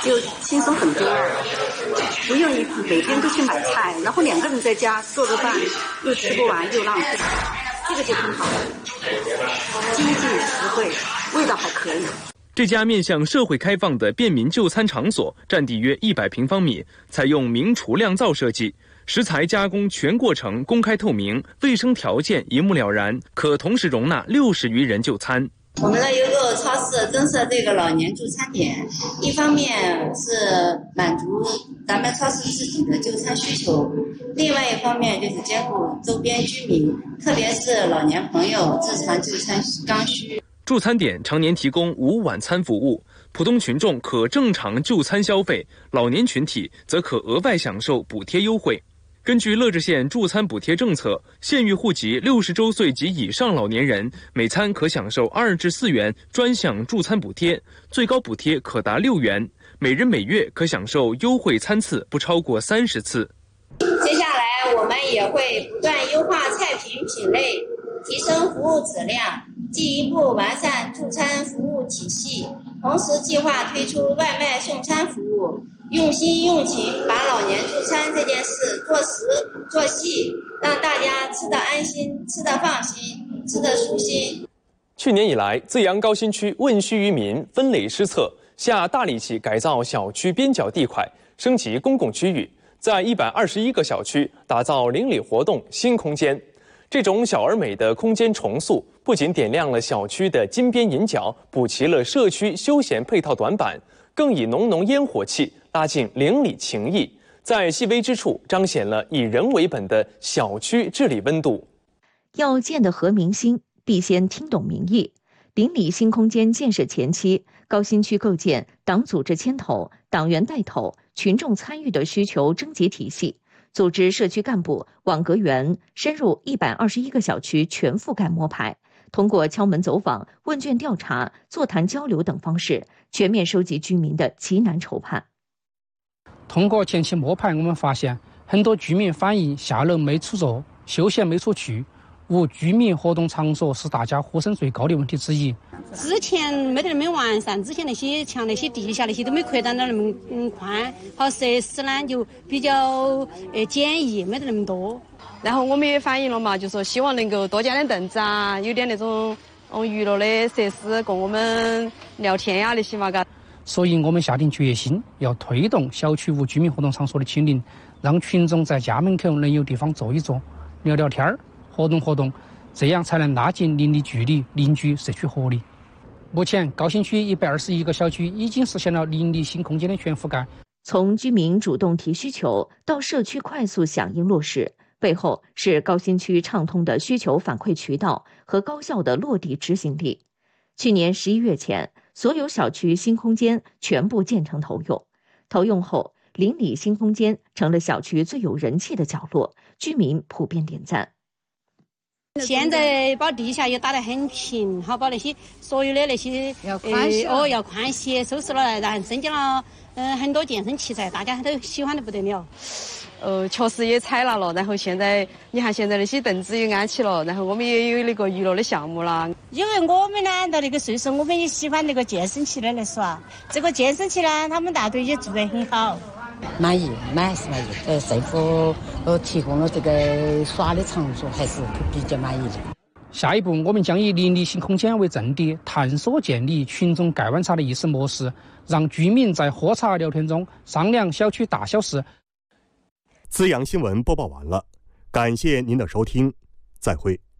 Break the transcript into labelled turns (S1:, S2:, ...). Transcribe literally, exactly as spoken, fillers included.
S1: 就轻松很多，不用你每天都去买菜，然后两个人在家做个饭，又吃不完又浪费，这个就很好，经济实惠，味道还可以。
S2: 这家面向社会开放的便民就餐场所，占地约一百平方米，采用明厨亮灶设计，食材加工全过程公开透明，卫生条件一目了然，可同时容纳六十余人就餐。
S3: 我们的优购超市增设这个老年就餐点，一方面是满足咱们超市自己的就餐需求，另外一方面就是兼顾周边居民，特别是老年朋友日常就餐刚需。
S2: 助餐点常年提供无晚餐服务，普通群众可正常就餐消费，老年群体则可额外享受补贴优惠。根据乐至县助餐补贴政策，县域户籍六十周岁及以上老年人每餐可享受二至四元专项助餐补贴，最高补贴可达六元，每人每月可享受优惠餐次不超过三十次。
S3: 接下来我们也会不断优化菜品品类，提升服务质量，进一步完善助餐服务体系，同时计划推出外卖送餐服务，用心用情把老年助餐这件事做实做细，让大家吃得安心，吃得放心，吃得舒心。
S2: 去年以来，资阳高新区问需于民，分类施策，下大力气改造小区边角地块，升级公共区域，在一百二十一个小区打造邻里活动新空间。这种小而美的空间重塑，不仅点亮了小区的金边银角，补齐了社区休闲配套短板，更以浓浓烟火气拉近邻里情谊，在细微之处彰显了以人为本的小区治理温度。
S4: 要建得合民心，必先听懂民意。邻里新空间建设前期，高新区构建党组织牵头、党员带头、群众参与的需求征集体系，组织社区干部、网格员深入一百二十一个小区全覆盖摸排，通过敲门走访、问卷调查、座谈交流等方式，全面收集居民的急难愁盼。
S5: 通过前期摸排，我们发现很多居民反映下楼没处坐，休闲没处去，无居民活动场所是大家呼声最高的问题之一。
S6: 之前没得那么完善，之前那些墙、那些地下那些都没扩展到那么嗯宽，好设施呢就比较呃简易，没得那么多。
S7: 然后我们也反映了嘛，就说希望能够多加点凳子啊，有点那种嗯娱乐的设施供我们聊天呀、啊、那些嘛嘎。
S5: 所以我们下定决心要推动小区无居民活动场所的清零，让群众在家门口能有地方坐一坐、聊聊天儿、活动活动，这样才能拉近邻里距离，凝聚社区活力。目前高新区一百二十一个小区已经实现了邻里新空间的全覆盖。
S4: 从居民主动提需求到社区快速响应落实，背后是高新区畅通的需求反馈渠道和高效的落地执行力。去年十一月前，所有小区新空间全部建成投用。投用后，邻里新空间成了小区最有人气的角落，居民普遍点赞。
S6: 现在把地下也打得很平，好把那些所有的那些
S8: 要宽些、
S6: 呃、哦要宽些，收拾了来，然后增加了嗯、呃、很多健身器材，大家都喜欢得不得了。
S7: 呃，确实也采纳了，然后现在你看现在那些凳子也安起了，然后我们也有那个娱乐的项目了。
S8: 因为我们呢到那个岁数，我们也喜欢那个健身器的来耍，这个健身器呢，他们大队也做得很好。
S9: 满意，满是满意。呃，政府呃提供了这个耍的场所，还是比较满意的。
S5: 下一步，我们将以邻里新空间为阵地，探索建立群众盖碗茶的意识模式，让居民在喝茶聊天中商量小区大小事。
S10: 资阳新闻播报完了，感谢您的收听，再会。